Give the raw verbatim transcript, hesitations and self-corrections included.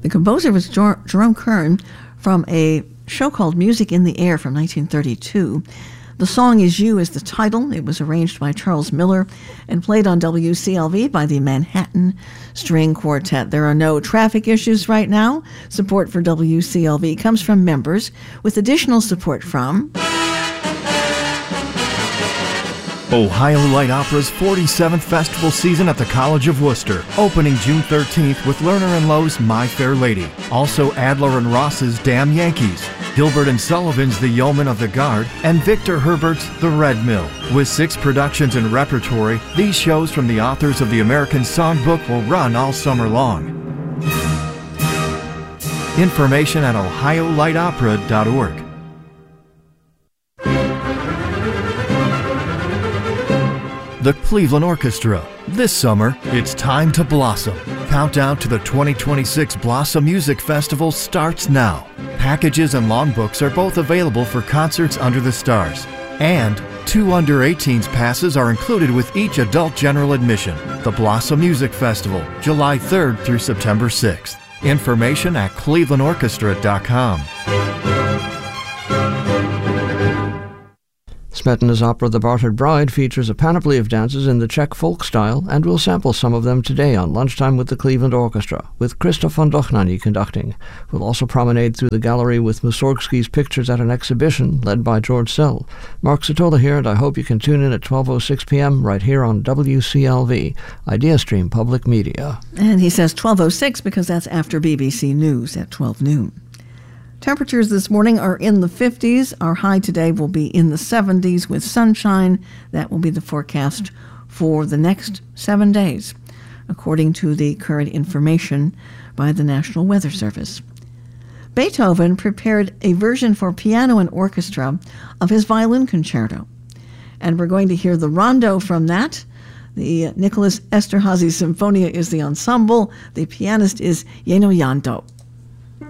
The composer was Jer- Jerome Kern from a show called Music in the Air from nineteen thirty-two. The Song Is You is the title. It was arranged by Charles Miller and played on W C L V by the Manhattan String Quartet. There are no traffic issues right now. Support for W C L V comes from members, with additional support from Ohio Light Opera's forty-seventh festival season at the College of Worcester, opening June thirteenth with Lerner and Lowe's My Fair Lady. Also Adler and Ross's Damn Yankees, Gilbert and Sullivan's The Yeoman of the Guard, and Victor Herbert's The Red Mill. With six productions in repertory, these shows from the authors of the American Songbook will run all summer long. Information at ohio light opera dot org. The Cleveland Orchestra. This summer, it's time to blossom. Countdown to the twenty twenty-six Blossom Music Festival starts now. Packages and longbooks are both available for concerts under the stars. And two under eighteens passes are included with each adult general admission. The Blossom Music Festival, July third through September sixth. Information at cleveland orchestra dot com. Smetana's opera The Bartered Bride features a panoply of dances in the Czech folk style, and we'll sample some of them today on Lunchtime with the Cleveland Orchestra, with Krzysztof von Dochnany conducting. We'll also promenade through the gallery with Mussorgsky's pictures at an exhibition led by George Sell. Mark Sotola here, and I hope you can tune in at twelve oh six p.m. right here on W C L V, IdeaStream Public Media. And he says twelve oh six because that's after B B C News at twelve noon. Temperatures this morning are in the fifties. Our high today will be in the seventies with sunshine. That will be the forecast for the next seven days, according to the current information by the National Weather Service. Beethoven prepared a version for piano and orchestra of his violin concerto, and we're going to hear the rondo from that. The Nicholas Esterhazy Symphonia is the ensemble. The pianist is Yeno Yanto.